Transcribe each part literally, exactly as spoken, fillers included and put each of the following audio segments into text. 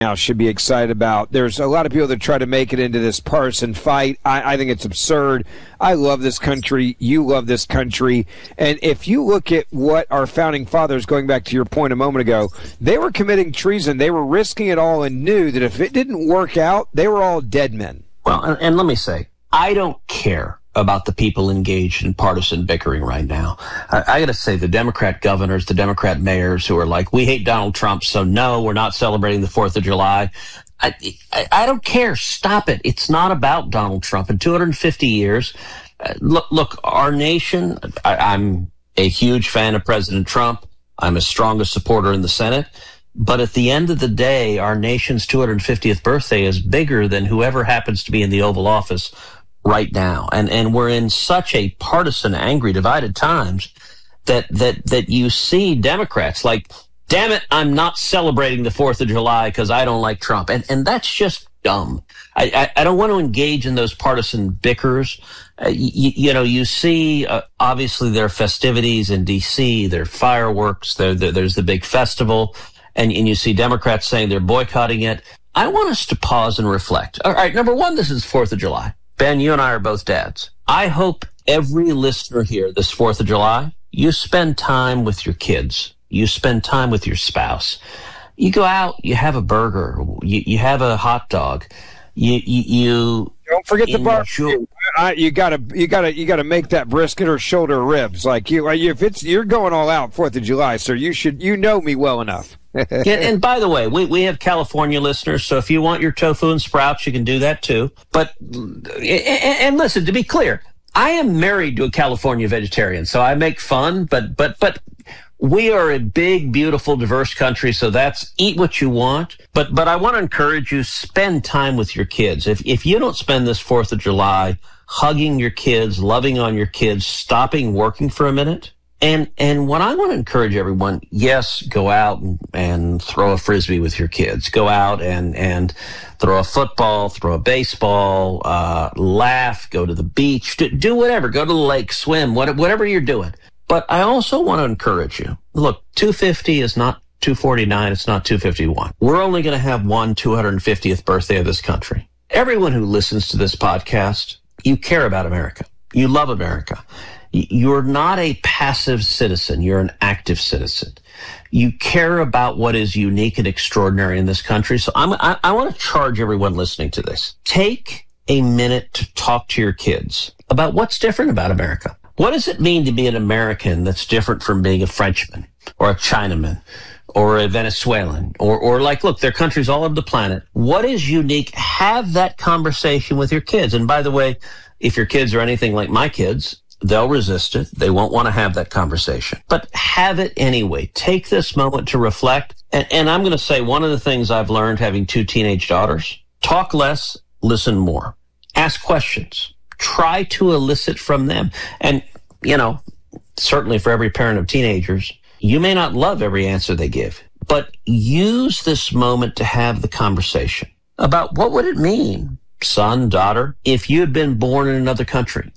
now should be excited about. There's a lot of people that try to make it into this partisan fight. I, I think it's absurd. I love this country. You love this country. And if you look at what our founding fathers, going back to your point a moment ago, they were committing treason. They were risking it all and knew that if it didn't work out, they were all dead men. Well, and, and let me say, I don't care about the people engaged in partisan bickering right now. I, I got to say, the Democrat governors, the Democrat mayors who are like, we hate Donald Trump, so no, we're not celebrating the fourth of July. I, I, I don't care. Stop it. It's not about Donald Trump. In two hundred fifty years, uh, look, look, our nation, I, I'm a huge fan of President Trump. I'm his strongest supporter in the Senate. But at the end of the day, our nation's two hundred fiftieth birthday is bigger than whoever happens to be in the Oval Office right now. And, and we're in such a partisan, angry, divided times that, that, that you see Democrats like, damn it, I'm not celebrating the fourth of July because I don't like Trump. And, and that's just dumb. I, I, I don't want to engage in those partisan bickers. Uh, you, you know, you see, uh, obviously there are festivities in D C, there are fireworks, there, there, there's the big festival, and, and you see Democrats saying they're boycotting it. I want us to pause and reflect. All right, number one, this is fourth of July. Ben, you and I are both dads. I hope every listener here this fourth of July, you spend time with your kids. You spend time with your spouse. You go out, you have a burger, you, you have a hot dog. You, you, you don't forget the barbecue. I, you gotta, you gotta, you gotta make that brisket or shoulder ribs. Like you, if it's you're going all out Fourth of July, sir, you should, you know me well enough. and, and by the way, we, we have California listeners, so if you want your tofu and sprouts, you can do that too. But, and, and listen, to be clear, I am married to a California vegetarian, so I make fun, but, but, but we are a big, beautiful, diverse country, so that's eat what you want. But, but I want to encourage you, spend time with your kids. If, if you don't spend this fourth of July hugging your kids, loving on your kids, stopping working for a minute, And and what I want to encourage everyone, yes, go out and, and throw a Frisbee with your kids. Go out and, and throw a football, throw a baseball, uh, laugh, go to the beach, do, do whatever. Go to the lake, swim, what, whatever you're doing. But I also want to encourage you. Look, two fifty is not two forty-nine. It's not two fifty-one. We're only going to have one two hundred fiftieth birthday of this country. Everyone who listens to this podcast, you care about America. You love America. You're not a passive citizen. You're an active citizen. You care about what is unique and extraordinary in this country. So I'm, I, I want to charge everyone listening to this. Take a minute to talk to your kids about what's different about America. What does it mean to be an American that's different from being a Frenchman or a Chinaman or a Venezuelan or, or like, look, there are countries all over the planet. What is unique? Have that conversation with your kids. And by the way, if your kids are anything like my kids, they'll resist it. They won't want to have that conversation. But have it anyway. Take this moment to reflect. And, and I'm going to say one of the things I've learned having two teenage daughters, talk less, listen more. Ask questions. Try to elicit from them. And, you know, certainly for every parent of teenagers, you may not love every answer they give, but use this moment to have the conversation about what would it mean, son, daughter, if you had been born in another country,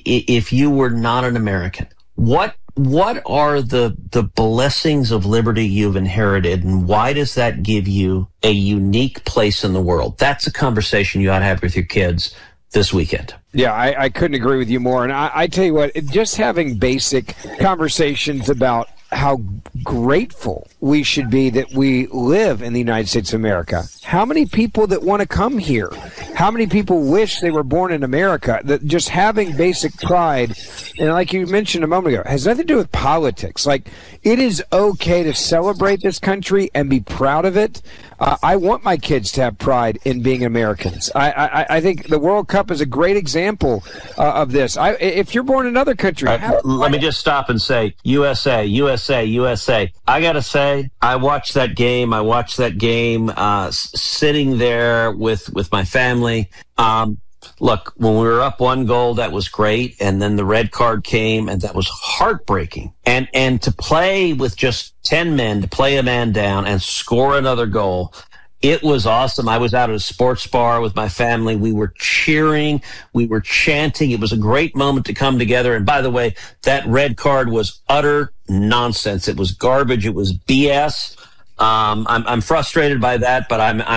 if you were not an American, what what are the the blessings of liberty you've inherited, and why does that give you a unique place in the world? That's a conversation you ought to have with your kids this weekend. Yeah, I, I couldn't agree with you more. And I, I tell you what, just having basic conversations about how grateful we should be that we live in the United States of America. How many people that want to come here? How many people wish they were born in America? That just having basic pride, and like you mentioned a moment ago, has nothing to do with politics. Like, it is okay to celebrate this country and be proud of it. Uh, I want my kids to have pride in being Americans. I, I, I think the World Cup is a great example uh, of this. I, if you're born in another country, uh, how, let me just stop and say U S A, U S A, U S A. I got to say, I watched that game. I watched that game uh, s- sitting there with, with my family. Um, look, when we were up one goal, that was great. And then the red card came, and that was heartbreaking. And, and to play with just ten men, to play a man down and score another goal, it was awesome. I was out at a sports bar with my family. We were cheering. We were chanting. It was a great moment to come together. And by the way, that red card was utter nonsense. It was garbage. It was B S. Um, I'm, I'm frustrated by that, but I'm, I'm